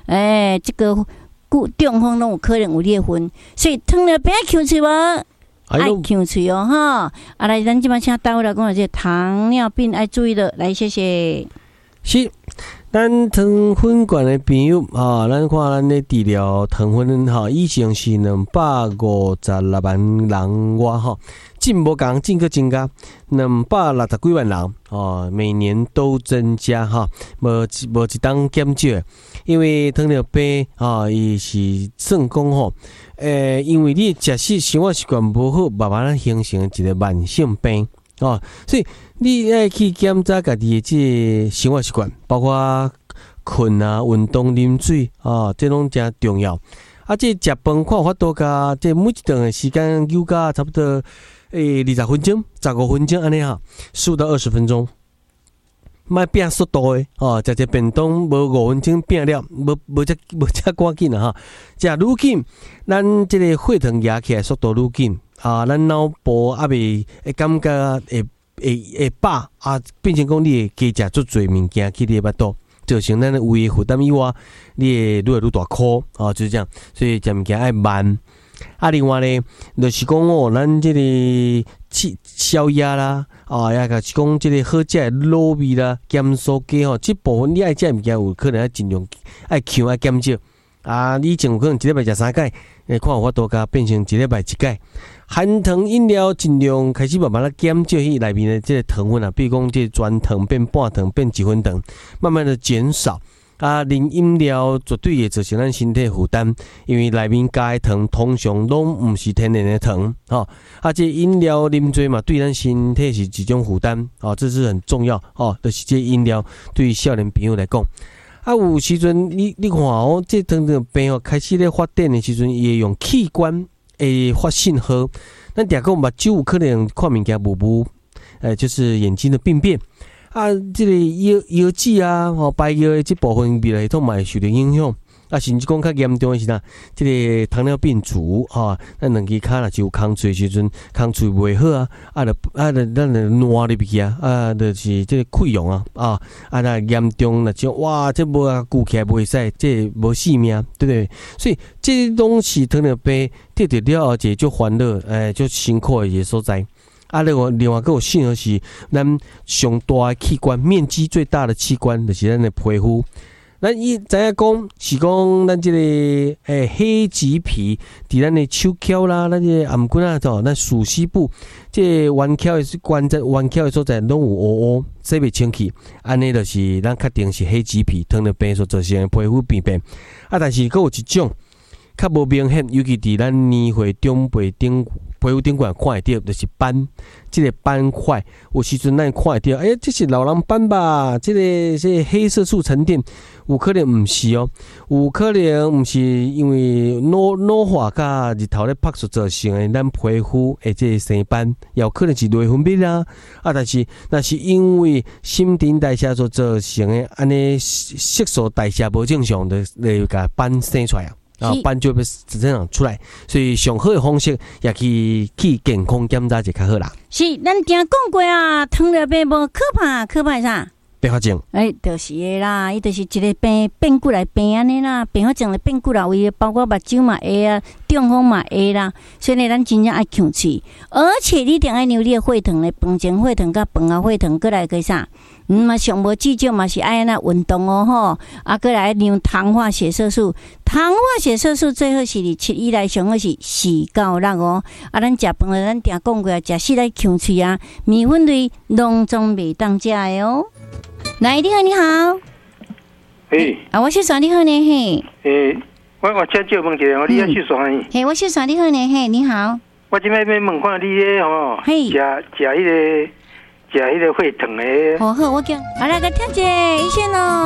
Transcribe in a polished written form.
这个中风拢有可能有裂痕，所以糖尿病爱呛喙无？爱呛喙哦哈！来，咱即摆请大夫来讲，这糖尿病爱注意的，来谢谢。 是。咱糖分管的朋友咱看咱咧治疗糖分以前是256万人外进无共进个增加260几万人每年都增加无一当减少，因为糖尿病伊是算讲因为你食食生活习惯无好，慢慢形成一个慢性病所以你爱去检查家己的这生活习惯，包括困运动、啉水这拢真重要。这食饭看法度甲这每一顿的时间有甲差不多20分钟、15分钟安尼15到20分钟，莫拼速度的食一便当无5分钟拼了，无遮赶紧食愈紧，咱这个血糖压起来速度愈紧咱脑部未会感觉会饱变成讲你会加食足侪物件去你的腹肚，造成咱的胃负担以外，你会愈来愈大颗就是这样。所以食物件爱慢。另外呢，就是讲咱这个宵夜啦也就是讲这个好食的卤味啦、咸酥鸡这部分你爱食物件有可能要尽量爱强爱减少你以前有可能一礼拜食3摆，看有法度甲变成一礼拜1摆。含糖饮料尽量开始慢慢减少迄内面的这个糖分比如讲这全糖变半糖变1分糖，慢慢的减少啉饮料绝对会造成咱身体负担，因为内面加的糖通常拢毋是天然的糖这饮料啉多嘛，对咱身体是一种负担这是很重要就是这饮料对于少年朋友来讲有时阵你看这糖尿病开始咧发展的时阵，伊会用器官会发信号，咱常讲目睭有可能看物件模就是眼睛的病变这个腰子排腰的这部分泌尿系统嘛会受到影响甚至讲较严重的是这个糖尿病足咱两只脚若是有空喙的时阵，空喙袂好咱就烂入去就是这个溃疡那严重那种这无顾起来袂使，这无性命，对不对？所以这拢是糖尿病得着了后，这就烦恼就辛苦的一个所在。另外还有信号是咱上大的器官，面积最大的器官就是咱的皮肤。咱知影讲是讲咱这个黑棘皮伫咱的手脚啦，咱这颔骨咱属膝部这弯翘的关节弯翘的所在拢有乌洗袂清气，安尼就是咱确定是黑棘皮糖尿病所造成的皮肤病变但是还有一种较无明显，尤其伫咱年岁中辈顶皮肤顶管看会到，就是斑，这个斑块有时阵咱看会到，这是老人斑吧？这个黑色素沉淀，有可能毋是有可能毋是因为老化甲日头咧晒所造成的咱皮肤的这个生斑，也有可能是内分泌但是那是因为新陈代谢所造成的安尼色素代谢无正常的来甲斑生出来斑就会自然出来，所以上好的方式也去健康检查就较好啦。 是，咱听讲过糖尿病无可怕啥？ 并发症， 就是的啦，伊就是一个变骨来变安尼啦，并发症的变骨啦，有包括目睭嘛会中风嘛会啦，所以呢，咱真正爱强喙，而且你一定爱量你的血糖咧，饭前血糖甲饭后血糖，过来个啥？嘛上无至少嘛是爱安那运动过来量糖化血色素，糖化血色素最好是7以内，上好是4到6咱食饭了，咱定讲过食4来强喙米粉类拢总袂当食的来，你好，你好。我是说你好呢， 我请教问一下，你要去说呢？ 我是说你好呢，你好。 我今摆要问看你咧食迄个血糖的。 好，我叫，好来个听者，一线咯。